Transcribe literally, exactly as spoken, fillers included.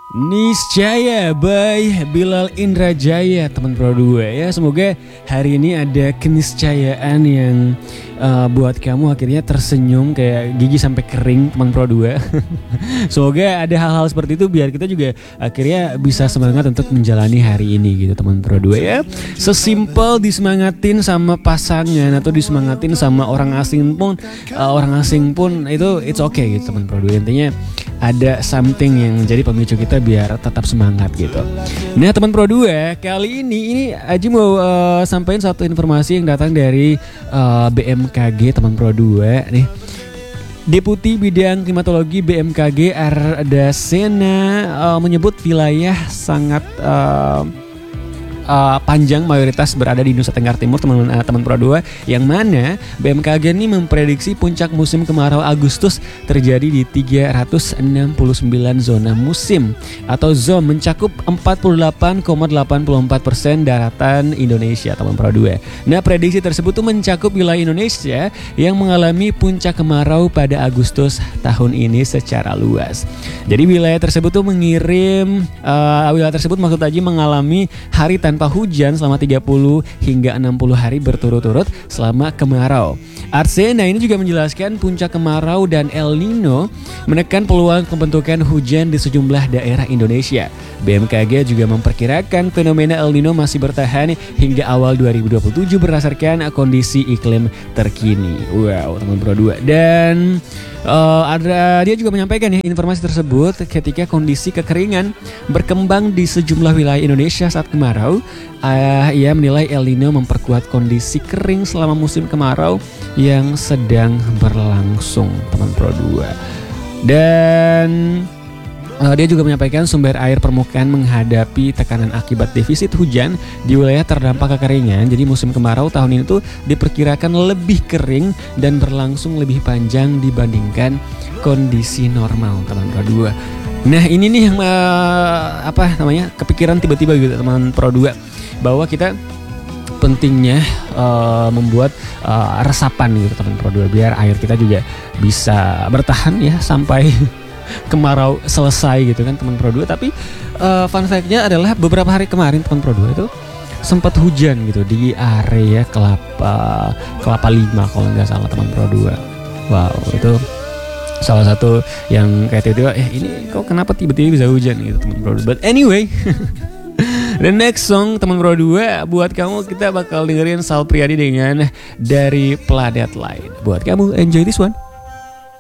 Niscaya by Bilal Indrajaya, teman Pro dua ya. Semoga hari ini ada keniscayaan yang uh, buat kamu akhirnya tersenyum kayak gigi sampai kering, teman Pro dua. Semoga ada hal-hal seperti itu biar kita juga akhirnya bisa semangat untuk menjalani hari ini gitu, teman Pro dua ya. Sesimpel disemangatin sama pasangan atau disemangatin sama orang asing pun uh, orang asing pun itu it's okay gitu, teman Pro dua. Intinya ada something yang menjadi pemicu kita biar tetap semangat gitu. Nah, teman Pro dua, kali ini ini Aji mau uh, sampaikan satu informasi yang datang dari uh, B M K G, teman Pro dua nih. Deputi Bidang Klimatologi B M K G Ardasena uh, menyebut wilayah sangat uh, Uh, panjang mayoritas berada di Nusa Tenggara Timur, teman-teman uh, teman Pro dua, yang mana B M K G ini memprediksi puncak musim kemarau Agustus terjadi di tiga ratus enam puluh sembilan zona musim atau zone mencakup empat puluh delapan koma delapan empat persen daratan Indonesia, teman Pro dua. Nah, prediksi tersebut tuh mencakup wilayah Indonesia yang mengalami puncak kemarau pada Agustus tahun ini secara luas. Jadi wilayah tersebut tuh mengirim uh, wilayah tersebut maksud aja mengalami hari tanpa tanpa hujan selama tiga puluh hingga enam puluh hari berturut-turut selama kemarau. Arsena ini juga menjelaskan puncak kemarau dan El Nino menekan peluang pembentukan hujan di sejumlah daerah Indonesia. B M K G juga memperkirakan fenomena El Nino masih bertahan hingga awal dua ribu dua puluh tujuh berdasarkan kondisi iklim terkini. Wow, teman Pro dua. Dan uh, ada dia juga menyampaikan ya informasi tersebut ketika kondisi kekeringan berkembang di sejumlah wilayah Indonesia saat kemarau. Uh, ia menilai El Nino memperkuat kondisi kering selama musim kemarau yang sedang berlangsung, teman Pro dua. Dan Uh, dia juga menyampaikan sumber air permukaan menghadapi tekanan akibat defisit hujan di wilayah terdampak kekeringan. Jadi musim kemarau tahun ini tuh diperkirakan lebih kering dan berlangsung lebih panjang dibandingkan kondisi normal, teman Pro dua. Nah, ini nih yang uh, apa namanya kepikiran tiba-tiba gitu, teman Pro dua, bahwa kita pentingnya uh, membuat uh, resapan gitu, teman Pro dua, biar air kita juga bisa bertahan ya sampai kemarau selesai gitu kan, teman Pro dua. Tapi uh, fun fact-nya adalah beberapa hari kemarin, teman Pro dua, itu sempat hujan gitu di area Kelapa Kelapa lima kalau nggak salah, teman Pro dua. Wow, itu salah satu yang kayak tiba-tiba eh ini kok kenapa tiba-tiba bisa hujan gitu, teman Pro dua. But anyway, the next song, teman Pro dua, buat kamu kita bakal dengerin Sal Priadi dengan Dari Planet Lain. Buat kamu, enjoy this one.